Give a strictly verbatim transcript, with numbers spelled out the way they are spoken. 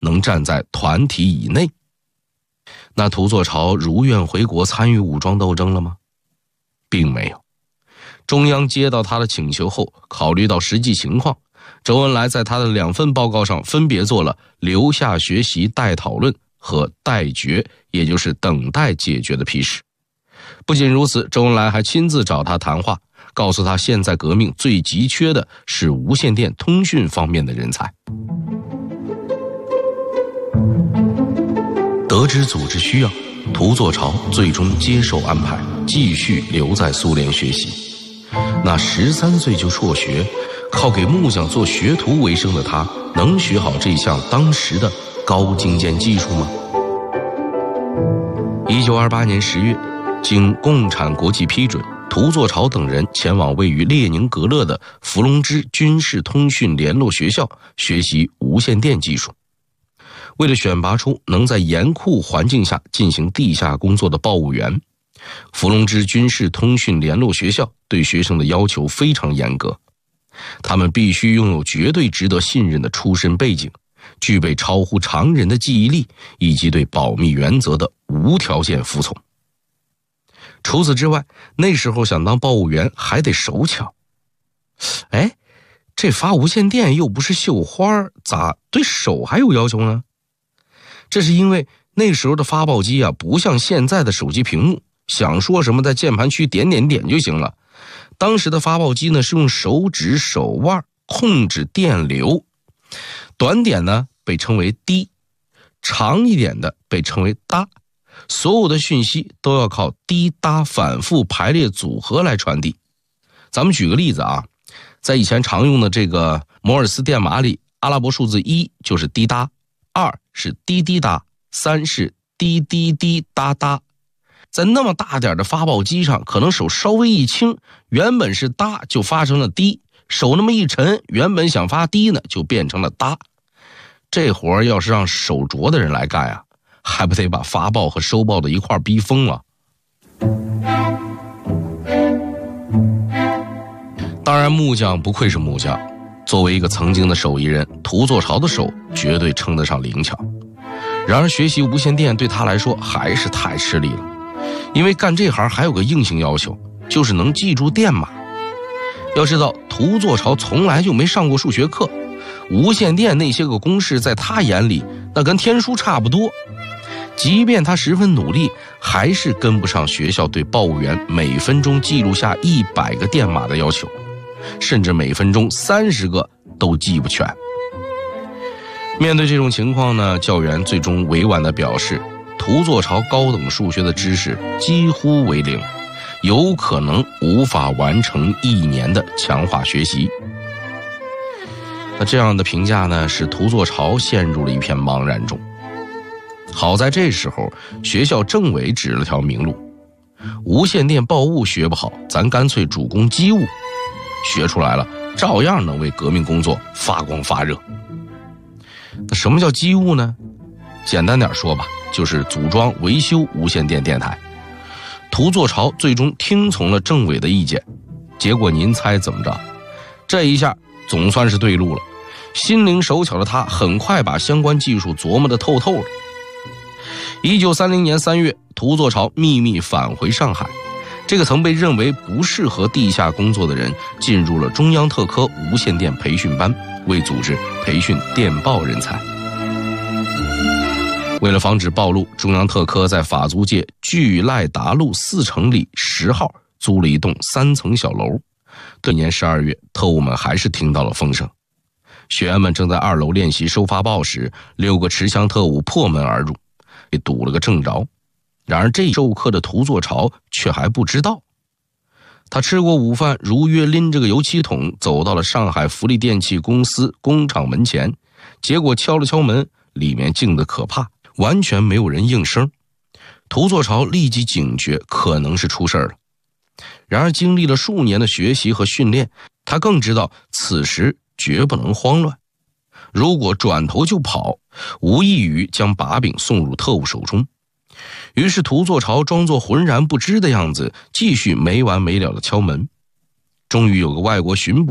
能站在团体以内。那涂作潮如愿回国参与武装斗争了吗？并没有。中央接到他的请求后，考虑到实际情况，周恩来在他的两份报告上分别做了留下学习待讨论和待决，也就是等待解决的批示。不仅如此，周恩来还亲自找他谈话，告诉他现在革命最急缺的是无线电通讯方面的人才。得知组织需要，涂作潮最终接受安排，继续留在苏联学习。那十三岁就辍学，靠给木匠做学徒为生的他，能学好这项当时的高精尖技术吗？一九二八年十月，经共产国际批准，涂作潮等人前往位于列宁格勒的伏龙芝军事通讯联络学校学习无线电技术。为了选拔出能在严酷环境下进行地下工作的报务员，伏龙芝军事通讯联络学校对学生的要求非常严格，他们必须拥有绝对值得信任的出身背景，具备超乎常人的记忆力，以及对保密原则的无条件服从。除此之外，那时候想当报务员还得手巧。哎，这发无线电又不是绣花，咋对手还有要求呢？这是因为那时候的发报机啊，不像现在的手机屏幕，想说什么在键盘区点点点就行了。当时的发报机呢，是用手指手腕控制电流，短点呢被称为滴，长一点的被称为哒，所有的讯息都要靠滴哒反复排列组合来传递。咱们举个例子啊，在以前常用的这个摩尔斯电码里，阿拉伯数字一就是滴哒，二是滴滴哒，三是滴滴滴哒哒。在那么大点的发报机上，可能手稍微一轻，原本是哒就发成了滴，手那么一沉，原本想发滴呢就变成了哒。这活儿要是让手拙的人来干啊，还不得把发报和收报的一块逼疯了。当然木匠不愧是木匠，作为一个曾经的手艺人，涂作潮的手绝对称得上灵巧。然而学习无线电对他来说还是太吃力了，因为干这行还有个硬性要求，就是能记住电码。要知道涂作潮从来就没上过数学课，无线电那些个公式在他眼里那跟天书差不多。即便他十分努力，还是跟不上学校对报务员每分钟记录下一百个电码的要求，甚至每分钟三十个都记不全。面对这种情况呢，教员最终委婉地表示，涂作潮高等数学的知识几乎为零，有可能无法完成一年的强化学习。那这样的评价呢，使涂作潮陷入了一片茫然中。好在这时候学校政委指了条明路，无线电报务学不好，咱干脆主攻机务，学出来了照样能为革命工作发光发热。那什么叫机务呢？简单点说吧，就是组装维修无线电电台。涂作潮最终听从了政委的意见，结果您猜怎么着？这一下总算是对路了，心灵手巧的他很快把相关技术琢磨得透透了。一九三零年三月，涂作潮秘密返回上海，这个曾被认为不适合地下工作的人进入了中央特科无线电培训班，为组织培训电报人才。为了防止暴露，中央特科在法租界巨赖达路四城里十号租了一栋三层小楼。这年十二月，特务们还是听到了风声，学员们正在二楼练习收发报时，六个持枪特务破门而入，被堵了个正着。然而这授课的涂作潮却还不知道。他吃过午饭，如约拎着个油漆桶走到了上海福利电器公司工厂门前，结果敲了敲门，里面静得可怕，完全没有人应声。涂作潮立即警觉，可能是出事了。然而经历了数年的学习和训练，他更知道此时绝不能慌乱，如果转头就跑，无异于将把柄送入特务手中。于是涂作潮装作浑然不知的样子，继续没完没了的敲门。终于有个外国巡捕